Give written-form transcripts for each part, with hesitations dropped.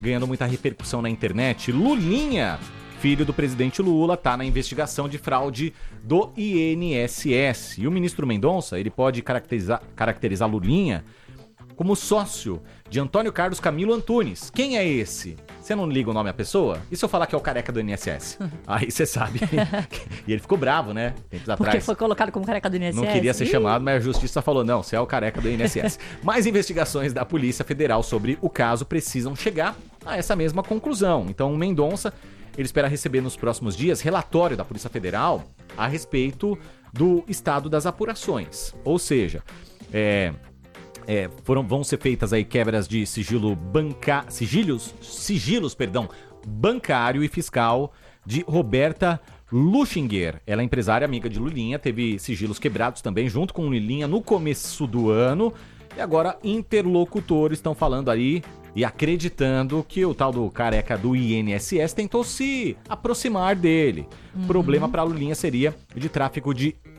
ganhando muita repercussão na internet. Lulinha, filho do presidente Lula, está na investigação de fraude do INSS. E o ministro Mendonça, ele pode caracterizar Lulinha como sócio de Antônio Carlos Camilo Antunes. Quem é esse? Você não liga o nome à pessoa? E se eu falar que é o careca do INSS? Aí você sabe. E ele ficou bravo, né? Tempos atrás. Porque foi colocado como careca do INSS? Não queria ser chamado, mas a justiça falou, não, você é o careca do INSS. Mais investigações da Polícia Federal sobre o caso precisam chegar a essa mesma conclusão. Então, o Mendonça, ele espera receber nos próximos dias relatório da Polícia Federal a respeito do estado das apurações. Ou seja, vão ser feitas aí quebras de sigilos bancário e fiscal de Roberta Luchinger. Ela é empresária amiga de Lulinha, teve sigilos quebrados também junto com Lulinha no começo do ano. E agora interlocutores estão falando aí e acreditando que o tal do careca do INSS tentou se aproximar dele. O problema para Lulinha seria de tráfico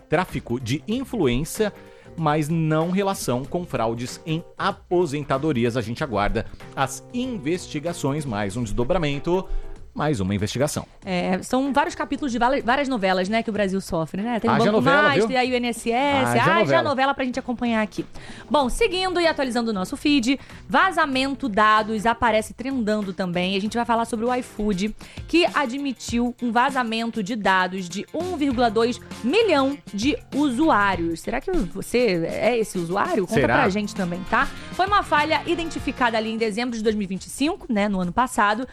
de influência, mas não relação com fraudes em aposentadorias. A gente aguarda as investigações, mais um desdobramento, mais uma investigação. São vários capítulos de várias novelas, né, que o Brasil sofre, né? Tem o Banco novela, Mais, viu? tem aí o INSS, já novela pra gente acompanhar aqui. Bom, seguindo e atualizando o nosso feed, vazamento dados aparece trendando também. A gente vai falar sobre o iFood, que admitiu um vazamento de dados de 1,2 milhão de usuários. Será que você é esse usuário? Conta pra gente também, tá? Foi uma falha identificada ali em dezembro de 2025, né, no ano passado.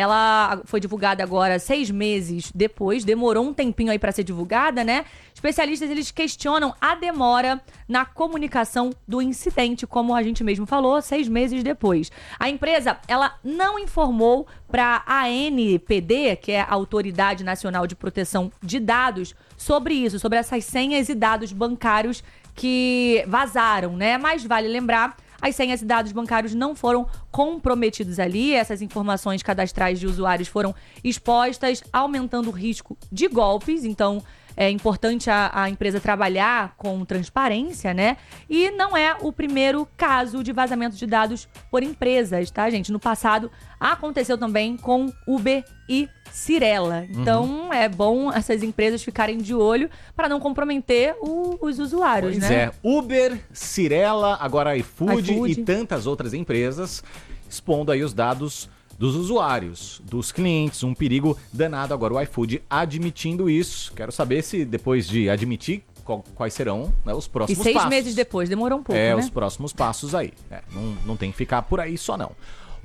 Ela foi divulgada agora 6 meses depois, demorou um tempinho aí para ser divulgada, né? Especialistas, eles questionam a demora na comunicação do incidente, como a gente mesmo falou, 6 meses depois. A empresa, ela não informou para a ANPD, que é a Autoridade Nacional de Proteção de Dados, sobre isso, sobre essas senhas e dados bancários que vazaram, né? Mas vale lembrar, as senhas e dados bancários não foram comprometidos ali, essas informações cadastrais de usuários foram expostas, aumentando o risco de golpes. Então, é importante a empresa trabalhar com transparência, né? E não é o primeiro caso de vazamento de dados por empresas, tá, gente? No passado, aconteceu também com Uber e Cyrela. Então, é bom essas empresas ficarem de olho para não comprometer os usuários, pois né? É, Uber, Cyrela, agora iFood e tantas outras empresas expondo aí os dados dos usuários, dos clientes, um perigo danado. Agora o iFood admitindo isso. Quero saber se depois de admitir, quais serão, né, os próximos passos. E 6 meses depois, demorou um pouco, né? Os próximos passos aí. Não tem que ficar por aí só não.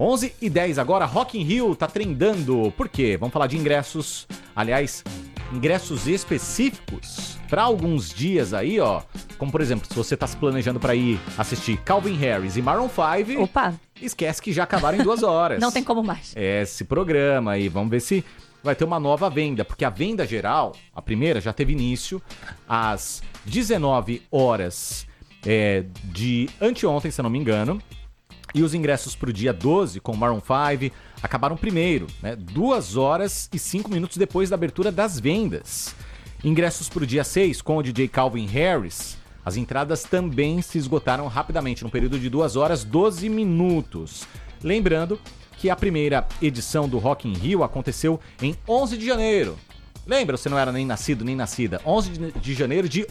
11h10 agora, Rock in Rio tá trendando. Por quê? Vamos falar de ingressos. Aliás, ingressos específicos para alguns dias aí, ó. Como, por exemplo, se você tá se planejando para ir assistir Calvin Harris e Maroon 5... Opa! Esquece que já acabaram em 2 horas. Não tem como mais. Esse programa aí, vamos ver se vai ter uma nova venda. Porque a venda geral, a primeira, já teve início às 19 horas de anteontem, se eu não me engano. E os ingressos para o dia 12, com Maroon 5, acabaram primeiro, né? 2 horas e 5 minutos depois da abertura das vendas. Ingressos para o dia 6, com o DJ Calvin Harris, as entradas também se esgotaram rapidamente, num período de 2 horas e 12 minutos. Lembrando que a primeira edição do Rock in Rio aconteceu em 11 de janeiro. Lembra, você não era nem nascido nem nascida. 11 de janeiro de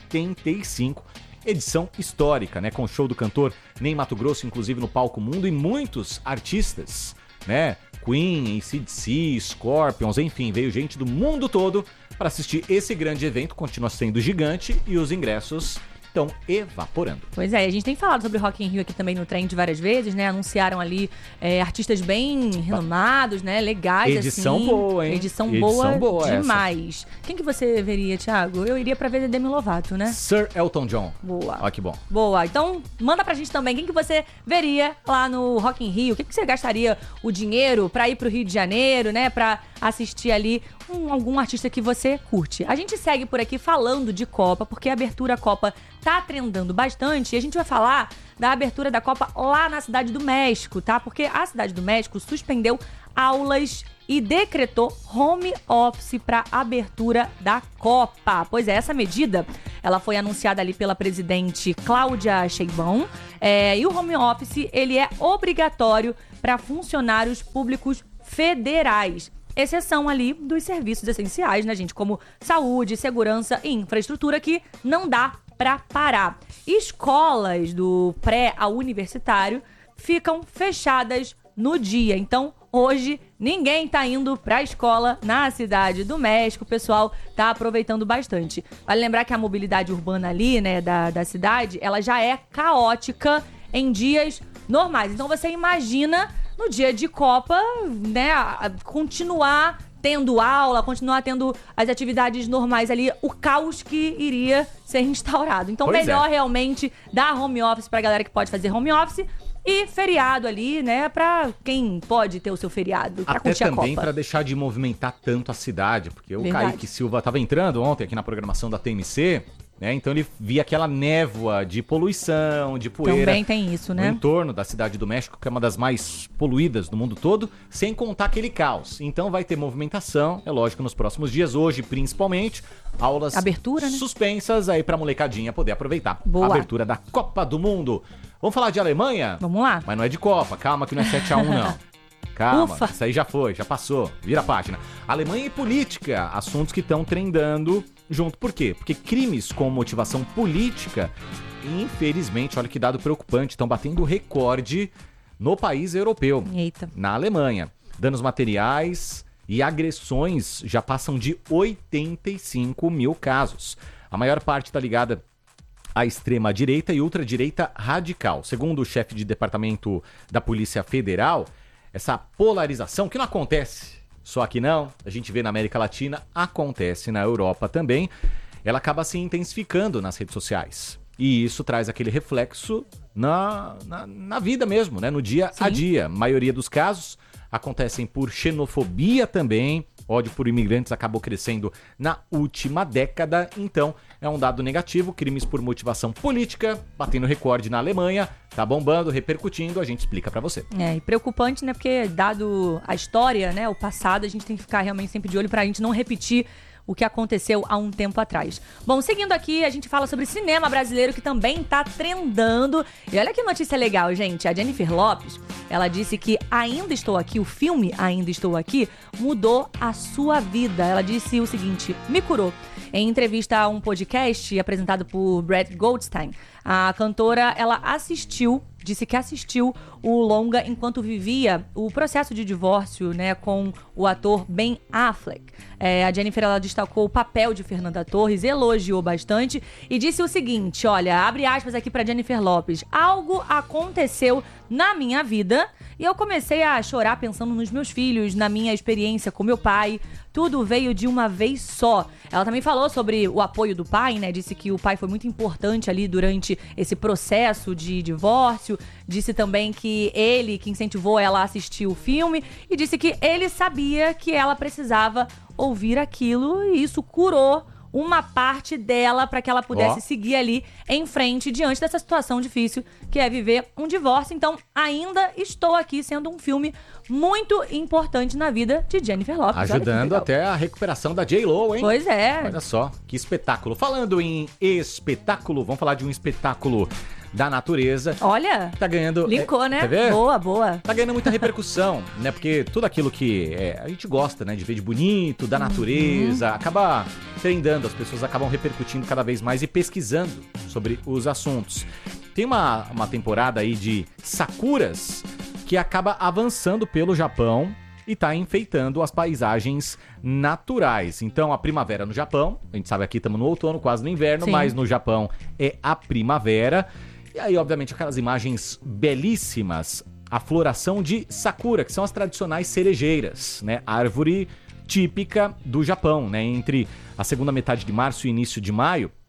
85. Edição histórica, né? Com o show do cantor Ney Matogrosso, inclusive no palco mundo, e muitos artistas, né? Queen, AC/DC, Scorpions, enfim, veio gente do mundo todo para assistir esse grande evento. Continua sendo gigante e os ingressos estão evaporando. Pois é, a gente tem falado sobre o Rock in Rio aqui também no Trend várias vezes, né? Anunciaram ali artistas bem renomados, né? Legais, edição assim. Boa, hein? Edição boa demais. Essa. Quem que você veria, Thiago? Eu iria pra ver Demi Lovato, né? Sir Elton John. Boa. Olha que bom. Boa. Então, manda pra gente também quem que você veria lá no Rock in Rio. O que você gastaria o dinheiro pra ir pro Rio de Janeiro, né? Pra assistir ali algum artista que você curte. A gente segue por aqui falando de Copa, porque a abertura à Copa tá trendando bastante. E a gente vai falar da abertura da Copa lá na Cidade do México, tá? Porque a Cidade do México suspendeu aulas e decretou home office para abertura da Copa. Pois é, essa medida, ela foi anunciada ali pela presidente Cláudia Sheinbaum. E o home office, ele é obrigatório para funcionários públicos federais. Exceção ali dos serviços essenciais, né, gente? Como saúde, segurança e infraestrutura, que não dá para parar. Escolas do pré ao universitário ficam fechadas no dia. Então, hoje, ninguém tá indo pra escola na Cidade do México. O pessoal tá aproveitando bastante. Vale lembrar que a mobilidade urbana ali, né, da cidade, ela já é caótica em dias normais. Então, você imagina no dia de Copa, né, continuar tendo aula, continuar tendo as atividades normais ali, o caos que iria ser instaurado. Então, melhor realmente dar home office pra galera que pode fazer home office. E feriado ali, né, pra quem pode ter o seu feriado, pra até curtir a Copa. Também pra deixar de movimentar tanto a cidade, porque o Kaique Silva tava entrando ontem aqui na programação da TMC, né, então ele via aquela névoa de poluição, de poeira. Também tem isso, né? No entorno da Cidade do México, que é uma das mais poluídas do mundo todo, sem contar aquele caos. Então vai ter movimentação, é lógico, nos próximos dias, hoje principalmente, aulas abertura, né? Suspensas aí pra molecadinha poder aproveitar. Boa. A abertura da Copa do Mundo. Vamos falar de Alemanha? Vamos lá. Mas não é de Copa, calma que não é 7-1 não. Calma, Ufa. Isso aí já foi, já passou, vira a página. Alemanha e política, assuntos que estão trendando junto. Por quê? Porque crimes com motivação política, infelizmente, olha que dado preocupante, estão batendo recorde no país europeu. Eita. Na Alemanha. Danos materiais e agressões já passam de 85 mil casos. A maior parte está ligada à extrema-direita e ultradireita radical. Segundo o chefe de departamento da Polícia Federal, essa polarização, que não acontece só aqui não, a gente vê na América Latina, acontece na Europa também, ela acaba se intensificando nas redes sociais. E isso traz aquele reflexo na vida mesmo, né? No dia a dia. A maioria dos casos acontecem por xenofobia também. Ódio por imigrantes acabou crescendo na última década, então é um dado negativo. Crimes por motivação política, batendo recorde na Alemanha, tá bombando, repercutindo, a gente explica pra você. E preocupante, né, porque dado a história, né, o passado, a gente tem que ficar realmente sempre de olho pra gente não repetir o que aconteceu há um tempo atrás. Bom, seguindo aqui, a gente fala sobre cinema brasileiro, que também tá trendando. E olha que notícia legal, gente. A Jennifer Lopez, ela disse que Ainda Estou Aqui, o filme Ainda Estou Aqui, mudou a sua vida. Ela disse o seguinte: me curou. Em entrevista a um podcast apresentado por Brad Goldstein, a cantora, ela disse que assistiu o longa enquanto vivia o processo de divórcio, né, com o ator Ben Affleck. A Jennifer, ela destacou o papel de Fernanda Torres, elogiou bastante e disse o seguinte, olha, abre aspas aqui pra Jennifer Lopez: algo aconteceu na minha vida e eu comecei a chorar pensando nos meus filhos, na minha experiência com meu pai. Tudo veio de uma vez só. Ela também falou sobre o apoio do pai, né? Disse que o pai foi muito importante ali durante esse processo de divórcio. Disse também que ele que incentivou ela a assistir o filme. E disse que ele sabia que ela precisava ouvir aquilo e isso curou uma parte dela para que ela pudesse seguir ali em frente diante dessa situação difícil que é viver um divórcio. Então, Ainda Estou Aqui, sendo um filme muito importante na vida de Jennifer Lopez. Ajudando até a recuperação da J.Lo, hein? Pois é. Olha só, que espetáculo. Falando em espetáculo, vamos falar de um espetáculo da natureza. Olha, tá ganhando... linkou, né? Quer ver? Boa, boa. Tá ganhando muita repercussão, né? Porque tudo aquilo que a gente gosta, né? De ver de bonito, da natureza, acaba trendando. As pessoas acabam repercutindo cada vez mais e pesquisando sobre os assuntos. Tem uma temporada aí de sakuras que acaba avançando pelo Japão e tá enfeitando as paisagens naturais. Então, a primavera no Japão, a gente sabe aqui estamos no outono, quase no inverno, mas no Japão é a primavera. E aí, obviamente, aquelas imagens belíssimas, a floração de sakura, que são as tradicionais cerejeiras, né? Árvore típica do Japão, né? Entre a segunda metade de março e início de maio,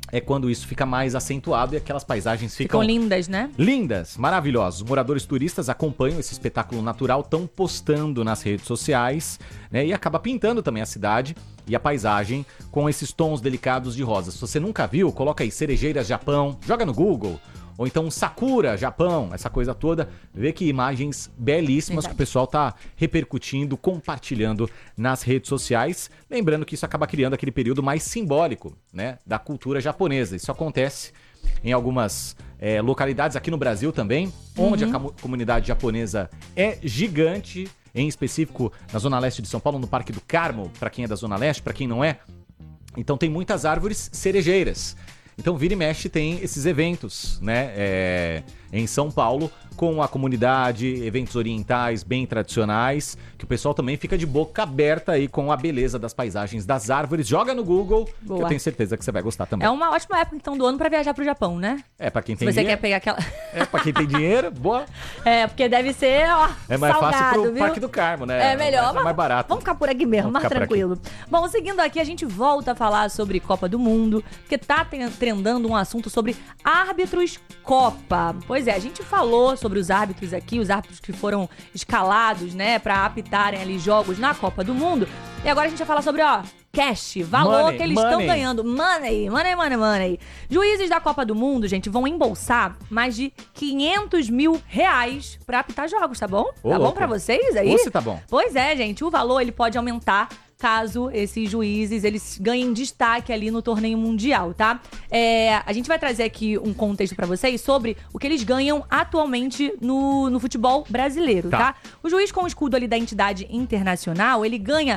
é quando isso fica mais acentuado e aquelas paisagens ficam lindas, né? Lindas, maravilhosas. Os moradores turistas acompanham esse espetáculo natural, estão postando nas redes sociais, né? E acaba pintando também a cidade e a paisagem com esses tons delicados de rosa. Se você nunca viu, coloca aí Cerejeiras Japão, joga no Google. Ou então Sakura, Japão, essa coisa toda. Vê que imagens belíssimas. Verdade. Que o pessoal tá repercutindo, compartilhando nas redes sociais. Lembrando que isso acaba criando aquele período mais simbólico, né, da cultura japonesa. Isso acontece em algumas localidades aqui no Brasil também, onde a comunidade japonesa é gigante. Em específico, na Zona Leste de São Paulo, no Parque do Carmo, para quem é da Zona Leste, para quem não é. Então tem muitas árvores cerejeiras. Então, vira e mexe tem esses eventos, né, em São Paulo, com a comunidade, eventos orientais bem tradicionais, que o pessoal também fica de boca aberta aí com a beleza das paisagens das árvores. Joga no Google, que eu tenho certeza que você vai gostar também. É uma ótima época, então, do ano pra viajar pro Japão, né? Pra quem tem dinheiro. Se você dinheiro. quer pegar aquela... pra quem tem dinheiro, boa. Porque deve ser, é mais salgado, fácil pro viu? Parque do Carmo, né? É melhor. É mais barato. Vamos ficar por aqui mesmo, mais tranquilo. Bom, seguindo aqui, a gente volta a falar sobre Copa do Mundo, porque tá trendando um assunto sobre árbitros Copa. Pois é, a gente falou sobre os árbitros aqui, os árbitros que foram escalados, né, pra apitarem ali jogos na Copa do Mundo. E agora a gente vai falar sobre, cash, valor que eles estão ganhando. Money. Juízes da Copa do Mundo, gente, vão embolsar mais de 500 mil reais pra apitar jogos, tá bom? Tá bom pra vocês aí? Você tá bom. Pois é, gente, o valor ele pode aumentar caso esses juízes eles ganhem destaque ali no torneio mundial, tá? A gente vai trazer aqui um contexto pra vocês sobre o que eles ganham atualmente no futebol brasileiro, tá? O juiz com o escudo ali da entidade internacional, ele ganha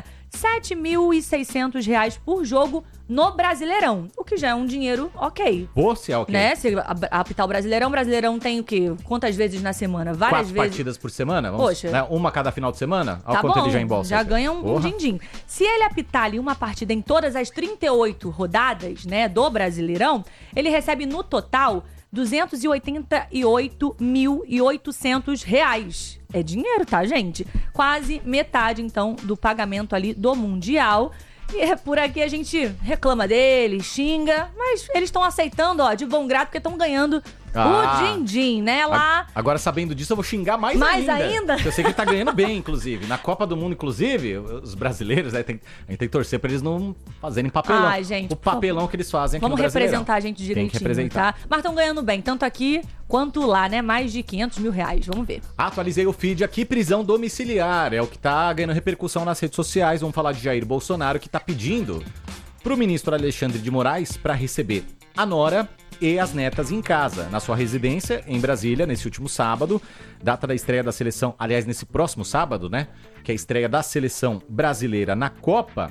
R$7.600 por jogo no Brasileirão, o que já é um dinheiro ok. Você é ok. Né? Se apitar o Brasileirão tem o quê? Quantas vezes na semana? Várias 4 vezes. partidas por semana? Poxa. Né? Uma cada final de semana? Olha Tá quanto bom, ele já embolsa. Já ganha um din-din. Se ele apitar ali uma partida em todas as 38 rodadas, né, do Brasileirão, ele recebe no total R$288.800. É dinheiro, tá, gente? Quase metade, então, do pagamento ali do Mundial. E por aqui a gente reclama deles, xinga, mas eles estão aceitando, de bom grado, porque estão ganhando o din-din, né? Lá. Agora, sabendo disso, eu vou xingar mais ainda? Eu sei que ele tá ganhando bem, inclusive. Na Copa do Mundo, inclusive, os brasileiros, a gente tem que torcer pra eles não fazerem papelão. Gente, o papelão que eles fazem aqui vamos no Brasileirão. Representar a gente direitinho, tá? Mas estão ganhando bem, tanto aqui quanto lá, né? Mais de 500 mil reais, vamos ver. Atualizei o feed aqui, prisão domiciliar. É o que tá ganhando repercussão nas redes sociais. Vamos falar de Jair Bolsonaro, que tá pedindo pro ministro Alexandre de Moraes pra receber a nora e as netas em casa, na sua residência em Brasília, nesse último sábado, data da estreia da seleção, aliás, nesse próximo sábado, né, que é a estreia da seleção brasileira na Copa.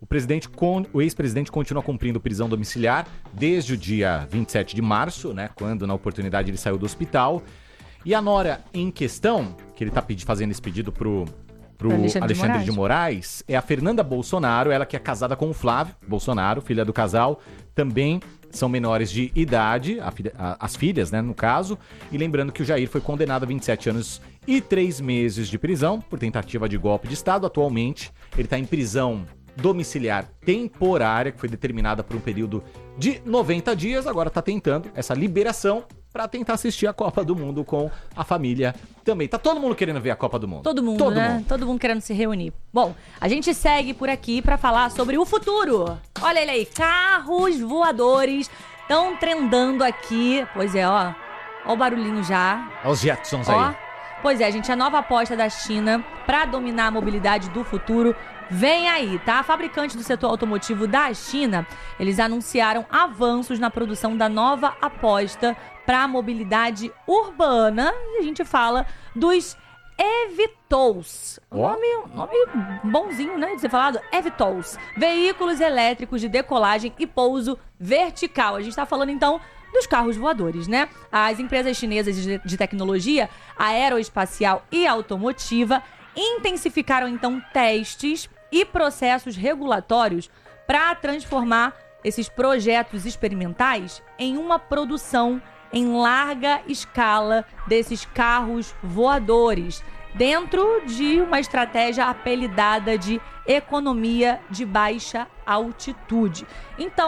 O ex-presidente continua cumprindo prisão domiciliar desde o dia 27 de março, né, quando na oportunidade ele saiu do hospital. E a nora em questão, que ele tá fazendo esse pedido pro Alexandre de Moraes, é a Fernanda Bolsonaro, ela que é casada com o Flávio Bolsonaro, filha do casal, também são menores de idade, as filhas, né, no caso. E lembrando que o Jair foi condenado a 27 anos e 3 meses de prisão por tentativa de golpe de Estado. Atualmente, ele está em prisão domiciliar temporária, que foi determinada por um período de 90 dias. Agora está tentando essa liberação para tentar assistir a Copa do Mundo com a família também. Tá todo mundo querendo ver a Copa do Mundo. Todo mundo. Todo mundo querendo se reunir. Bom, a gente segue por aqui para falar sobre o futuro. Olha ele aí, carros voadores estão trendando aqui. Pois é, ó o barulhinho já. Olha os Jetsons aí. Pois é, gente, a nova aposta da China para dominar a mobilidade do futuro vem aí, tá? A fabricante do setor automotivo da China, eles anunciaram avanços na produção da nova aposta para a mobilidade urbana. E a gente fala dos eVTOLs. Nome bonzinho, né, de ser falado. eVTOLs. Veículos elétricos de decolagem e pouso vertical. A gente tá falando, então, dos carros voadores, né? As empresas chinesas de tecnologia aeroespacial e automotiva intensificaram, então, testes e processos regulatórios para transformar esses projetos experimentais em uma produção em larga escala desses carros voadores, dentro de uma estratégia apelidada de economia de baixa altitude. Então,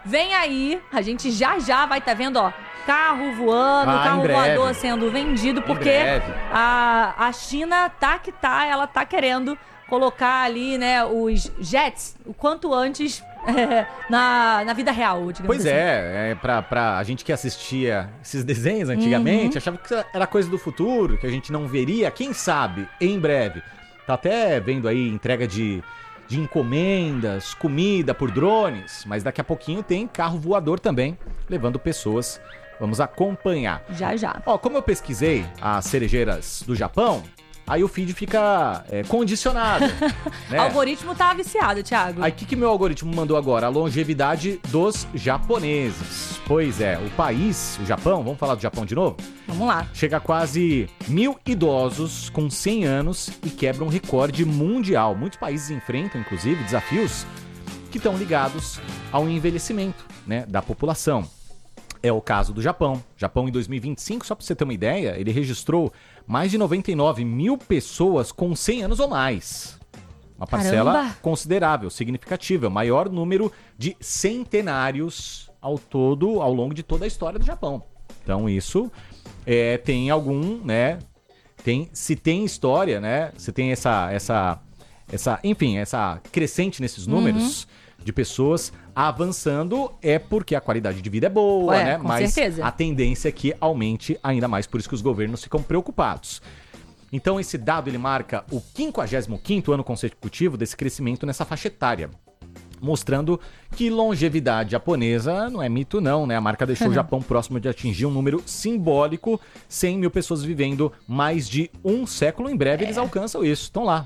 vem aí, a gente já vai estar vendo, ó, carro voando, carro voador sendo vendido, porque a China ela tá querendo colocar ali, né, os jets o quanto antes na vida real, digamos pois assim. Pra a gente que assistia esses desenhos antigamente, achava que era coisa do futuro, que a gente não veria, quem sabe, em breve. Tá até vendo aí entrega de encomendas, comida por drones, mas daqui a pouquinho tem carro voador também, levando pessoas. Vamos acompanhar. Já. Ó, como eu pesquisei as cerejeiras do Japão, aí o feed fica condicionado. Né? O algoritmo tá viciado, Thiago. Aí o que meu algoritmo mandou agora? A longevidade dos japoneses. Pois é, o país, o Japão, vamos falar do Japão de novo? Vamos lá. Chega a quase 1.000 idosos com 100 anos e quebra um recorde mundial. Muitos países enfrentam, inclusive, desafios que estão ligados ao envelhecimento, né, da população. É o caso do Japão. Japão, em 2025, só para você ter uma ideia, ele registrou mais de 99 mil pessoas com 100 anos ou mais. Uma parcela considerável, significativa. O maior número de centenários ao longo de toda a história do Japão. Então, isso tem algum, né? Se tem história, né? Se tem essa crescente nesses números de pessoas avançando, é porque a qualidade de vida é boa, né? Mas certeza. A tendência é que aumente ainda mais, por isso que os governos ficam preocupados. Então esse dado ele marca o 55º ano consecutivo desse crescimento nessa faixa etária, mostrando que longevidade japonesa não é mito não, né? A marca deixou o Japão próximo de atingir um número simbólico, 100 mil pessoas vivendo mais de um século. Em breve eles alcançam isso. Estão lá,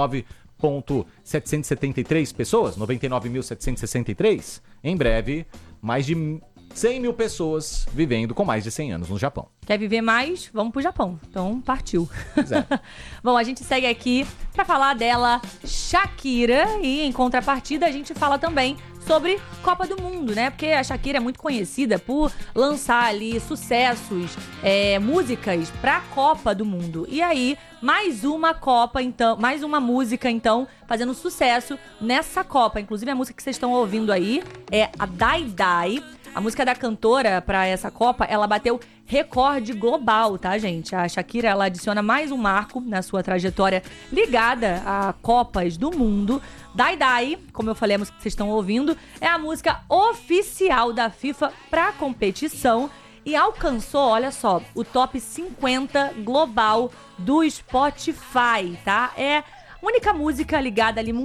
99.773 pessoas, 99.763. Em breve, mais de 100 mil pessoas vivendo com mais de 100 anos no Japão. Quer viver mais? Vamos pro Japão. Então, partiu. É. Bom, a gente segue aqui para falar dela, Shakira. E em contrapartida, a gente fala também sobre Copa do Mundo, né? Porque a Shakira é muito conhecida por lançar ali sucessos, músicas pra Copa do Mundo. E aí, mais uma música, então, fazendo sucesso nessa Copa. Inclusive, a música que vocês estão ouvindo aí é a Dai Dai. A música da cantora pra essa Copa, ela bateu recorde global, tá, gente? A Shakira, ela adiciona mais um marco na sua trajetória ligada a Copas do Mundo. Dai Dai, como eu falei, a música que vocês estão ouvindo, é a música oficial da FIFA pra competição e alcançou, olha só, o top 50 global do Spotify, tá? É a única música ligada ali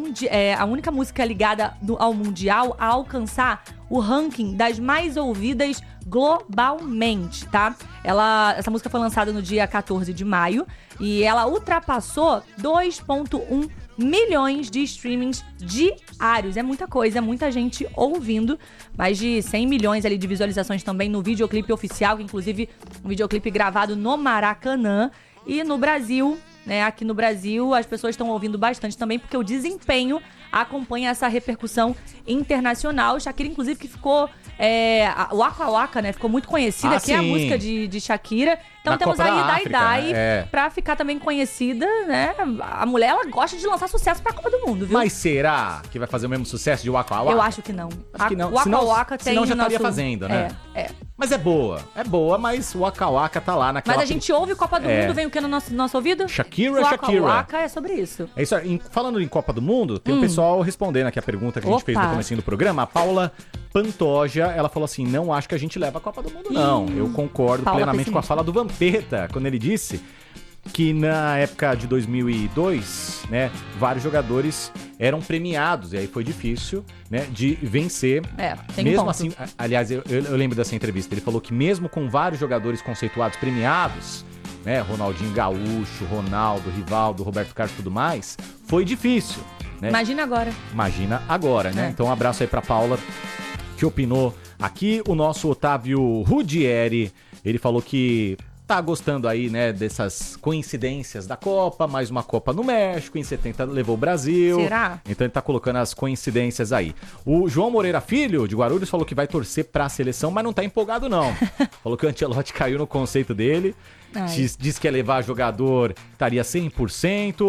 ao Mundial a alcançar o ranking das mais ouvidas globalmente, tá? Essa música foi lançada no dia 14 de maio e ela ultrapassou 2,1 milhões de streamings diários. É muita coisa, é muita gente ouvindo. Mais de 100 milhões ali de visualizações também no videoclipe oficial, que inclusive um videoclipe gravado no Maracanã. E no Brasil, né, aqui no Brasil, as pessoas estão ouvindo bastante também, porque o desempenho acompanha essa repercussão internacional. Shakira, inclusive, que ficou... o Waka Waka, né? Ficou muito conhecida, que é a música de Shakira. Então na temos Copa aí África, Dai Dai pra ficar também conhecida, né? A mulher, ela gosta de lançar sucesso pra Copa do Mundo, viu? Mas será que vai fazer o mesmo sucesso de Waka Waka? Eu acho que não. Acho que não. Waka Waka tem senão já estaria fazendo, né? Mas é boa, mas o Waka Waka tá lá naquela... Mas a gente ouve Copa do Mundo, vem o que no nosso ouvido? Shakira. Waka Waka é sobre isso. É isso aí. Falando em Copa do Mundo, tem um pessoal respondendo aqui a pergunta que a gente fez no comecinho do programa. A Paula Pantoja, ela falou assim, não acho que a gente leva a Copa do Mundo, não. Eu concordo plenamente com a fala do Vampeta, quando ele disse que na época de 2002, né, vários jogadores eram premiados, e aí foi difícil, né, de vencer. Tem mesmo ponto. assim, aliás, eu lembro dessa entrevista, ele falou que mesmo com vários jogadores conceituados premiados, né, Ronaldinho Gaúcho, Ronaldo, Rivaldo, Roberto Carlos e tudo mais, foi difícil. Né? Imagina agora, né? Então um abraço aí pra Paula, que opinou aqui. O nosso Otávio Rudieri, ele falou que tá gostando aí, né, dessas coincidências da Copa, mais uma Copa no México, em 70 levou o Brasil. Será? Então ele tá colocando as coincidências aí. O João Moreira Filho, de Guarulhos, falou que vai torcer pra seleção, mas não tá empolgado não. Falou que o Ancelotti caiu no conceito dele, disse que ia levar jogador, estaria 100%,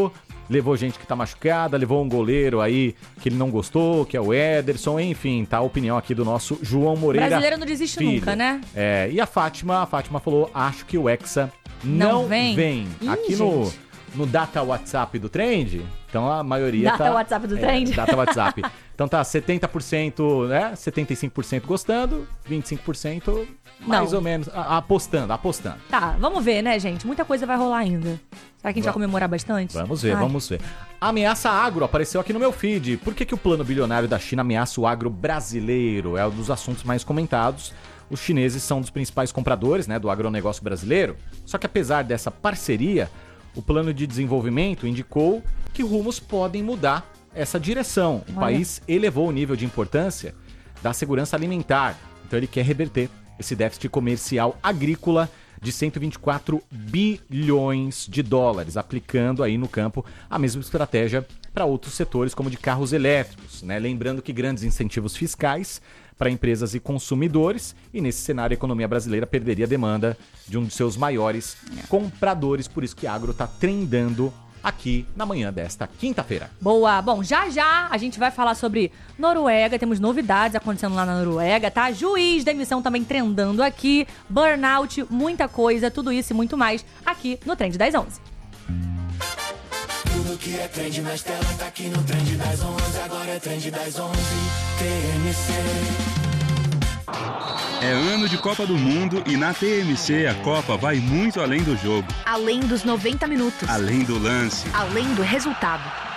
levou gente que tá machucada, levou um goleiro aí que ele não gostou, que é o Ederson, enfim, tá a opinião aqui do nosso João Moreira. Brasileiro não desiste filho. Nunca, né? E a Fátima falou, acho que o Hexa não vem. Aqui no Data WhatsApp do Trend, então a maioria Data WhatsApp do Trend? Data WhatsApp. Então tá 70%, né? 75% gostando, 25% mais ou menos apostando. Tá, vamos ver, né, gente? Muita coisa vai rolar ainda. Será que a gente vai comemorar bastante? Vamos ver. Ameaça agro apareceu aqui no meu feed. Por que o plano bilionário da China ameaça o agro brasileiro? É um dos assuntos mais comentados. Os chineses são dos principais compradores, né, do agronegócio brasileiro. Só que apesar dessa parceria, o plano de desenvolvimento indicou que rumos podem mudar essa direção. O país elevou o nível de importância da segurança alimentar. Então ele quer reverter esse déficit comercial agrícola de 124 bilhões de dólares, aplicando aí no campo a mesma estratégia para outros setores, como de carros elétricos, né? Lembrando que grandes incentivos fiscais para empresas e consumidores, e nesse cenário a economia brasileira perderia a demanda de um de seus maiores compradores, por isso que a agro está trendando aqui na manhã desta quinta-feira. Boa! Bom, já a gente vai falar sobre Noruega, temos novidades acontecendo lá na Noruega, tá? Juiz da emissão também trendando aqui, burnout, muita coisa, tudo isso e muito mais aqui no Trend das 11. Tudo que é trend nas telas tá aqui no Trend das 11, agora é Trend das 11, TMC. É ano de Copa do Mundo e na TMC a Copa vai muito além do jogo. Além dos 90 minutos. Além do lance. Além do resultado.